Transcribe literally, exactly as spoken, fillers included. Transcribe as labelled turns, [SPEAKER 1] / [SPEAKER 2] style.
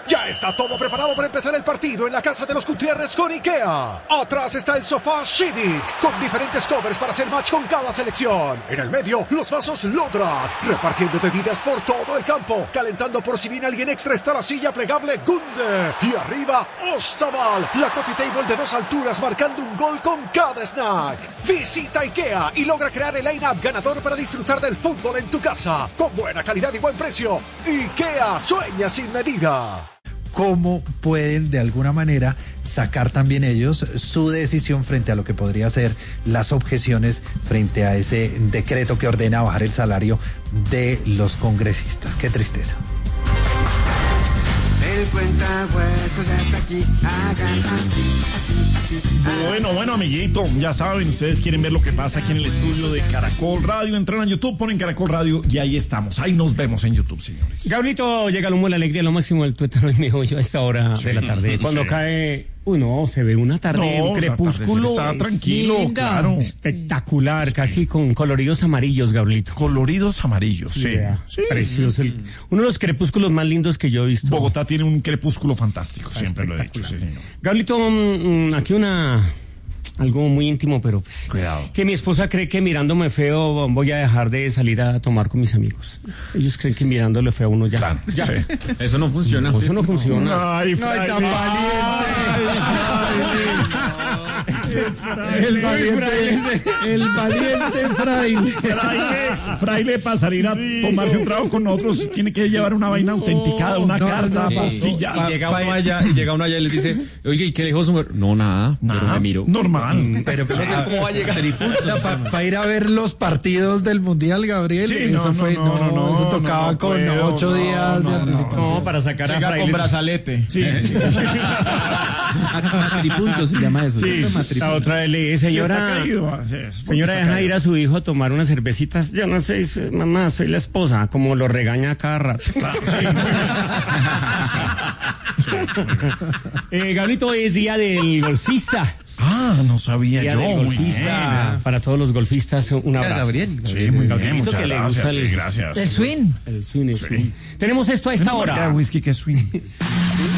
[SPEAKER 1] Ya está todo preparado para empezar el partido en la casa de los Gutiérrez con IKEA. Atrás está el sofá Civic, con diferentes covers para hacer match con cada selección. En el medio, los vasos Lodrat, repartiendo bebidas por todo el campo. Calentando por si viene alguien extra está la silla plegable Gunde. Y arriba, Ostaval, la coffee table de dos alturas marcando un gol con cada snack. Visita IKEA y logra crear el line-up ganador para disfrutar del fútbol en tu casa. Con buena calidad y buen precio. IKEA sueña sin medida.
[SPEAKER 2] ¿Cómo pueden de alguna manera sacar también ellos su decisión frente a lo que podría ser las objeciones frente a ese decreto que ordena bajar el salario de los congresistas? Qué tristeza.
[SPEAKER 3] El cuentahuesos ya está aquí, hagan así, así, así.
[SPEAKER 4] Bueno, bueno, amiguito, ya saben, ustedes quieren ver lo que pasa aquí en el estudio de Caracol Radio, entran a YouTube, ponen Caracol Radio y ahí estamos, ahí nos vemos en YouTube, señores.
[SPEAKER 5] Gabrielito, llega el humo de la alegría, lo máximo del tuétano y me yo a esta hora sí, de la tarde, cuando sí. cae... Uy, no, se ve una tarde, no, un crepúsculo.
[SPEAKER 4] Está tranquilo, sí, claro.
[SPEAKER 5] Espectacular, sí. Casi con coloridos amarillos, Gabrielito.
[SPEAKER 4] Coloridos amarillos, sí.
[SPEAKER 5] Yeah. sí. Precioso. El, uno de los crepúsculos más lindos que yo he visto.
[SPEAKER 4] Bogotá tiene un crepúsculo fantástico, siempre lo he dicho. Sí, señor.
[SPEAKER 5] Gabrielito, um, aquí una... algo muy íntimo, pero pues...
[SPEAKER 4] Cuidado.
[SPEAKER 5] Que mi esposa cree que mirándome feo voy a dejar de salir a tomar con mis amigos. Ellos creen que mirándole feo a uno ya...
[SPEAKER 4] Claro,
[SPEAKER 5] ya.
[SPEAKER 4] Sí.
[SPEAKER 5] Eso no funciona. No, eso no funciona.
[SPEAKER 4] Ay,
[SPEAKER 2] Ay, tan valiente. El valiente, el valiente fraile.
[SPEAKER 4] Fraile, fraile para salir a sí, tomarse un trago con nosotros tiene que llevar una vaina autenticada, una no, carta, no, pastilla.
[SPEAKER 6] No, y, llega uno allá, y llega uno allá y le dice, oye, ¿y qué le dijo su mujer? No, nada, nada, pero me miro.
[SPEAKER 4] Normal.
[SPEAKER 2] Pero, pero ¿cómo va a llegar? Para pa ir a ver los partidos del Mundial, Gabriel, sí, eso no, fue, no, no, no, no, eso tocaba no, con puedo, ocho días de anticipación.
[SPEAKER 5] No, para sacar
[SPEAKER 6] llega
[SPEAKER 5] a fraile.
[SPEAKER 6] Con brazalete. Sí. Matripunto se llama eso.
[SPEAKER 5] Sí. La otra vez le dije, señora, sí, señora, deja ir a su hijo a tomar unas cervecitas. Yo no sé, mamá, soy la esposa, como lo regaña cada rato. Claro, sí. sí. eh, Gabrielito, es día del golfista.
[SPEAKER 4] Ah, no sabía
[SPEAKER 5] día
[SPEAKER 4] yo.
[SPEAKER 5] Del golfista, muy para todos los golfistas, un abrazo.
[SPEAKER 2] Gabriel.
[SPEAKER 4] Sí, muy bien, muchas
[SPEAKER 5] que
[SPEAKER 4] gracias.
[SPEAKER 5] Le gusta el,
[SPEAKER 4] sí, gracias.
[SPEAKER 7] El swing.
[SPEAKER 5] El swing, el
[SPEAKER 4] sí.
[SPEAKER 5] swing. Tenemos esto a esta hora.
[SPEAKER 4] Whisky que es swing.